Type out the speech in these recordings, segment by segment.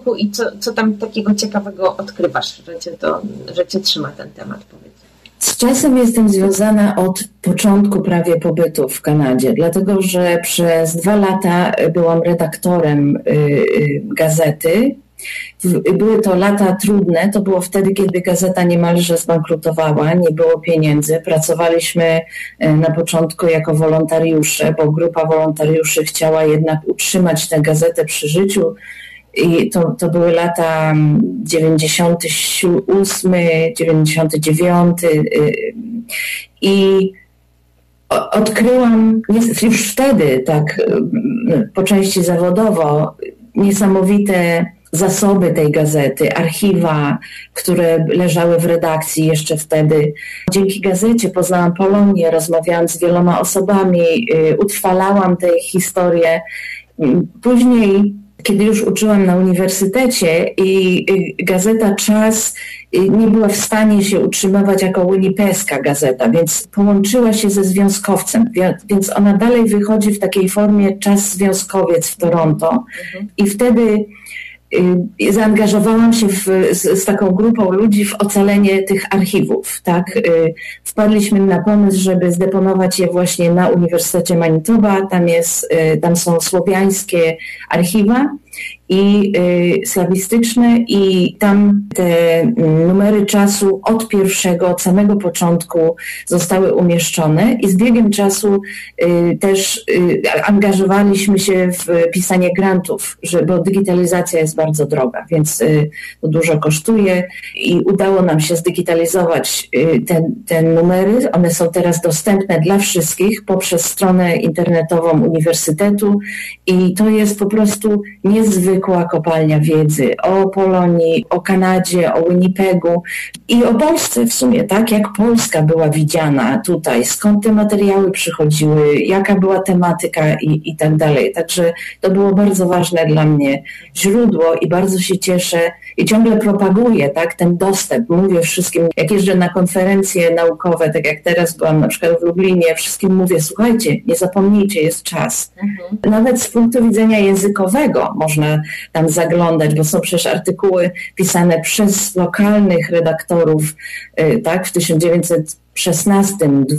ruchu i co tam takiego ciekawego odkrywasz, że cię trzyma ten temat, powiedz. Z czasem jestem związana od początku prawie pobytu w Kanadzie, dlatego że przez 2 lata byłam redaktorem gazety. Były to lata trudne, to było wtedy, kiedy gazeta niemalże zbankrutowała, nie było pieniędzy. Pracowaliśmy na początku jako wolontariusze, bo grupa wolontariuszy chciała jednak utrzymać tę gazetę przy życiu. I to były lata 98, 99 i odkryłam już wtedy, tak po części zawodowo, niesamowite zasoby tej gazety, archiwa, które leżały w redakcji jeszcze wtedy. Dzięki gazecie poznałam Polonię, rozmawiałam z wieloma osobami, utrwalałam tę historię. Później, kiedy już uczyłam na uniwersytecie i gazeta Czas nie była w stanie się utrzymywać jako winnipegska gazeta, więc połączyła się ze związkowcem, więc ona dalej wychodzi w takiej formie Czas Związkowiec w Toronto i wtedy zaangażowałam się z taką grupą ludzi w ocalenie tych archiwów. Tak? Wpadliśmy na pomysł, żeby zdeponować je właśnie na Uniwersytecie Manitoba. Tam są słowiańskie archiwa i slawistyczne i tam te numery czasu od samego początku zostały umieszczone i z biegiem czasu też angażowaliśmy się w pisanie grantów, bo digitalizacja jest bardzo droga, więc to dużo kosztuje i udało nam się zdigitalizować te numery. One są teraz dostępne dla wszystkich poprzez stronę internetową Uniwersytetu i to jest po prostu niezwykła kopalnia wiedzy o Polonii, o Kanadzie, o Winnipegu i o Polsce w sumie, tak jak Polska była widziana tutaj, skąd te materiały przychodziły, jaka była tematyka i tak dalej. Także to było bardzo ważne dla mnie źródło i bardzo się cieszę i ciągle propaguję ten dostęp. Mówię wszystkim, jak jeżdżę na konferencje naukowe, tak jak teraz byłam na przykład w Lublinie, wszystkim mówię, słuchajcie, nie zapomnijcie, jest czas. Nawet z punktu widzenia językowego można tam zaglądać, bo są przecież artykuły pisane przez lokalnych redaktorów, tak, w 1916,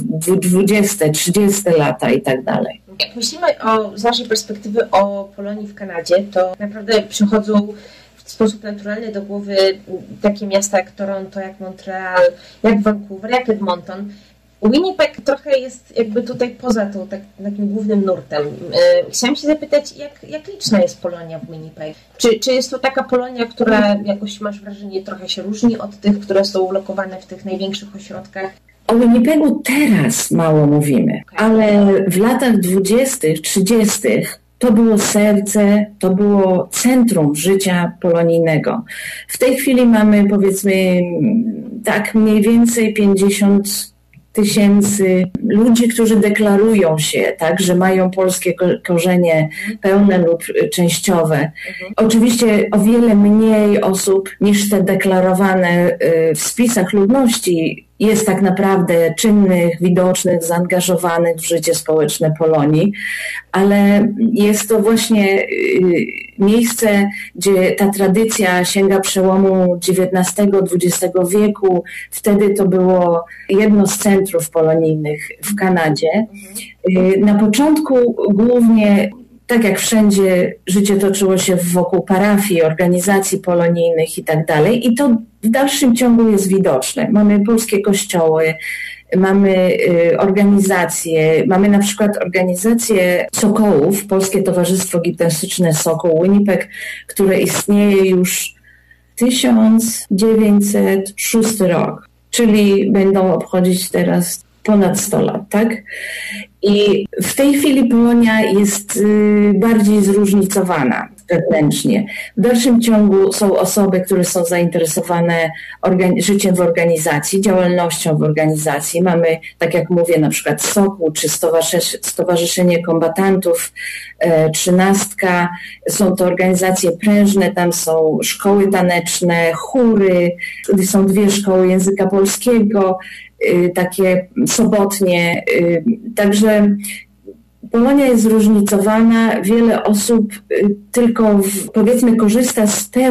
20, 30 lata i tak dalej. Jak myślimy z naszej perspektywy o Polonii w Kanadzie, to naprawdę przychodzą w sposób naturalny do głowy takie miasta jak Toronto, jak Montreal, jak Vancouver, jak Edmonton. Winnipeg trochę jest jakby tutaj poza tą takim głównym nurtem. Chciałam się zapytać, jak liczna jest Polonia w Winnipeg? Czy jest to taka Polonia, która jakoś, masz wrażenie, trochę się różni od tych, które są ulokowane w tych największych ośrodkach? O Winnipegu teraz mało mówimy, ale w latach 20., 30. to było serce, to było centrum życia polonijnego. W tej chwili mamy, powiedzmy, tak mniej więcej 50 tysięcy ludzi, którzy deklarują się, tak, że mają polskie korzenie pełne lub częściowe. Oczywiście o wiele mniej osób niż te deklarowane w spisach ludności jest tak naprawdę czynnych, widocznych, zaangażowanych w życie społeczne Polonii, ale jest to właśnie miejsce, gdzie ta tradycja sięga przełomu XIX-XX wieku. Wtedy to było jedno z centrów polonijnych w Kanadzie. Na początku głównie, tak jak wszędzie, życie toczyło się wokół parafii, organizacji polonijnych i tak dalej. I to w dalszym ciągu jest widoczne. Mamy polskie kościoły, mamy organizacje, mamy na przykład organizację Sokołów, Polskie Towarzystwo Gimnastyczne Sokół Winnipeg, które istnieje już 1906 rok, czyli będą obchodzić teraz ponad 100 lat, tak? I w tej chwili Polonia jest bardziej zróżnicowana wewnętrznie. W dalszym ciągu są osoby, które są zainteresowane życiem w organizacji, działalnością w organizacji. Mamy, tak jak mówię, na przykład Sokół, czy Stowarzyszenie Kombatantów, 13. Są to organizacje prężne, tam są szkoły taneczne, chóry, są 2 szkoły języka polskiego, takie sobotnie. Także Polonia jest zróżnicowana, wiele osób tylko powiedzmy korzysta z